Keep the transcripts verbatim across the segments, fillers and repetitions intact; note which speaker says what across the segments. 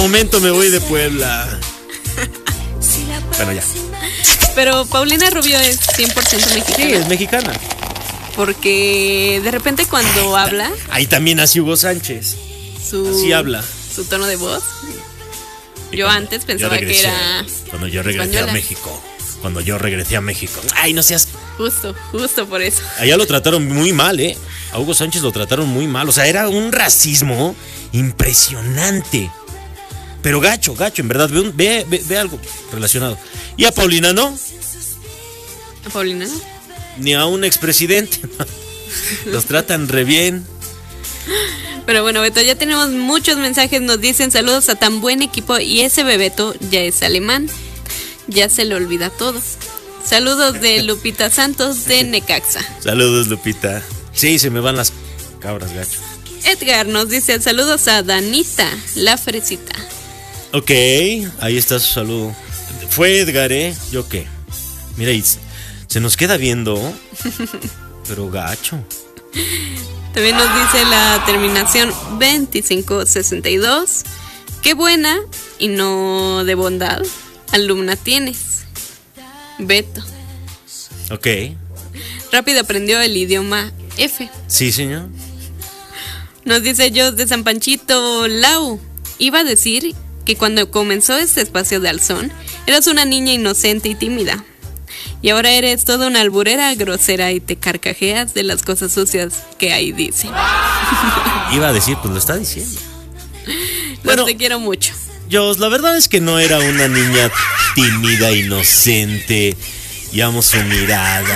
Speaker 1: Momento me voy de Puebla. Bueno, ya.
Speaker 2: Pero Paulina Rubio es cien por ciento mexicana.
Speaker 1: Sí, es mexicana.
Speaker 2: Porque de repente cuando habla,
Speaker 1: Ahí también así Hugo Sánchez.
Speaker 2: su,
Speaker 1: Así habla.
Speaker 2: su tono de voz.
Speaker 1: Y
Speaker 2: Yo
Speaker 1: cuando
Speaker 2: antes
Speaker 1: yo
Speaker 2: pensaba que
Speaker 1: regresé-
Speaker 2: era
Speaker 1: Cuando yo regresé
Speaker 2: española.
Speaker 1: a México. Cuando yo regresé a México. Ay, no seas.
Speaker 2: Justo, justo por eso.
Speaker 1: Allá lo trataron muy mal, ¿eh? A Hugo Sánchez lo trataron muy mal. O sea, era un racismo impresionante. Pero gacho, gacho, en verdad. Ve, un- ve, ve, ve algo relacionado. Y a Paulina no.
Speaker 2: ¿A Paulina?
Speaker 1: Ni a un expresidente. Los tratan re bien.
Speaker 2: Pero bueno, Beto, ya tenemos muchos mensajes. Nos dicen saludos a tan buen equipo. Y ese Bebeto ya es alemán. Ya se le olvida todo. Saludos de Lupita Santos de Necaxa.
Speaker 1: Saludos, Lupita. Sí, se me van las cabras, gacho.
Speaker 2: Edgar nos dice saludos a Danita, la fresita.
Speaker 1: Ok, ahí está su saludo. Fue Edgar, ¿eh? ¿Yo qué? Mira, y se nos queda viendo, pero gacho.
Speaker 2: También nos dice la terminación veinticinco sesenta y dos. Qué buena y no de bondad alumna tienes, Beto.
Speaker 1: Ok,
Speaker 2: Rápido aprendió el idioma F.
Speaker 1: sí, señor.
Speaker 2: Nos dice yo de San Panchito, Lau. Iba a decir que cuando comenzó este espacio de Alzón, eras una niña inocente y tímida. Y ahora eres toda una alburera grosera y te carcajeas de las cosas sucias que ahí dice.
Speaker 1: Iba a decir, pues lo está diciendo.
Speaker 2: Los
Speaker 1: Bueno.
Speaker 2: te quiero mucho.
Speaker 1: Yo, la verdad es que no era una niña tímida, inocente. Y amo su mirada.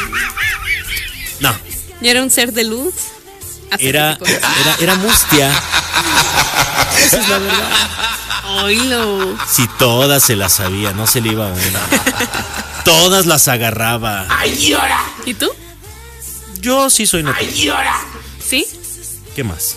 Speaker 1: Y... No,
Speaker 2: Y era un ser de luz. hasta
Speaker 1: era,
Speaker 2: que te conocí.
Speaker 1: era, era mustia. Esa es la verdad.
Speaker 2: Oílo.
Speaker 1: Si todas se las sabía, no se le iba a una. Todas las agarraba.
Speaker 2: ¿Y tú?
Speaker 1: Yo sí soy natural.
Speaker 2: ¿Sí?
Speaker 1: ¿Qué más?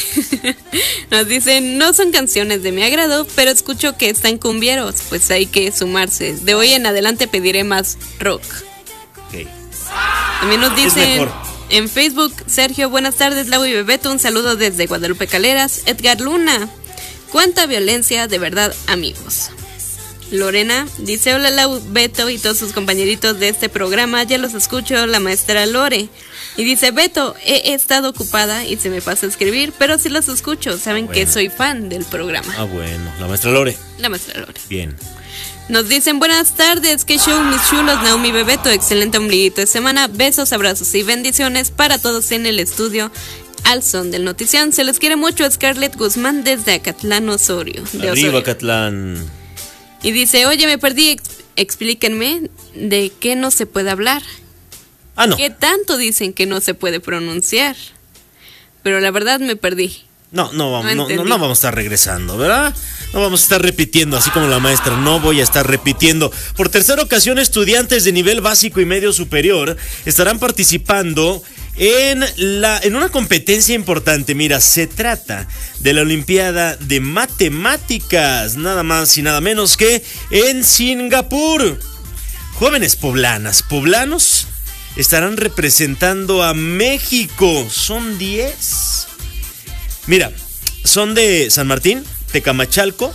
Speaker 2: Nos dicen, no son canciones de mi agrado, pero escucho que están cumbieros, pues hay que sumarse. De hoy en adelante pediré más rock.
Speaker 1: Ok.
Speaker 2: También nos
Speaker 1: Es
Speaker 2: dicen
Speaker 1: mejor.
Speaker 2: en Facebook, Sergio, buenas tardes, Lau y Bebeto, un saludo desde Guadalupe Caleras. Edgar Luna, cuánta violencia, de verdad, amigos. Lorena dice, hola Lau, Beto y todos sus compañeritos de este programa, ya los escucho, la maestra Lore. Y dice, Beto, he estado ocupada y se me pasa a escribir, pero sí los escucho, saben
Speaker 1: Bueno.
Speaker 2: que soy fan del programa.
Speaker 1: Ah, bueno. La maestra Lore.
Speaker 2: La maestra Lore.
Speaker 1: Bien.
Speaker 2: Nos dicen, buenas tardes, qué show mis chulos, Naomi Bebeto, excelente ombliguito de semana, besos, abrazos y bendiciones para todos en el estudio al son del notición. Se les quiere mucho, Scarlett Guzmán desde Acatlán, Osorio. De
Speaker 1: Arriba,
Speaker 2: Osorio.
Speaker 1: Catlán.
Speaker 2: Y dice, oye, me perdí, ex- explíquenme de qué no se puede hablar.
Speaker 1: Ah, no.
Speaker 2: ¿Qué tanto dicen que no se puede pronunciar? Pero la verdad me perdí.
Speaker 1: No, no, vamos,
Speaker 2: No
Speaker 1: no, no,
Speaker 2: entendí.
Speaker 1: no vamos a estar regresando, ¿verdad? No vamos a estar repitiendo, así como la maestra. No voy a estar repitiendo. Por tercera ocasión, estudiantes de nivel básico y medio superior estarán participando en, la, en una competencia importante. Mira, se trata de la Olimpiada de Matemáticas, nada más y nada menos que en Singapur. Jóvenes poblanas, poblanos, estarán representando a México. Son diez. Mira, son de San Martín, Tecamachalco,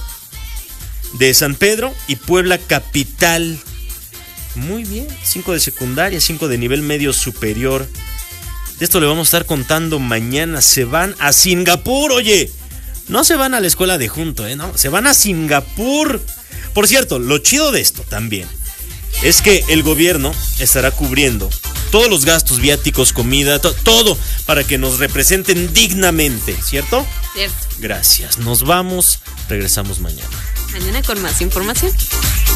Speaker 1: de San Pedro y Puebla capital. Muy bien, cinco de secundaria, cinco de nivel medio superior. De esto le vamos a estar contando mañana. Se van a Singapur, oye. No se van a la escuela de junto, ¿eh? No, se van a Singapur. Por cierto, lo chido de esto también es que el gobierno estará cubriendo todos los gastos, viáticos, comida, to- todo para que nos representen dignamente, ¿cierto?
Speaker 2: Cierto.
Speaker 1: Gracias. Nos vamos. Regresamos mañana.
Speaker 2: Mañana con más información.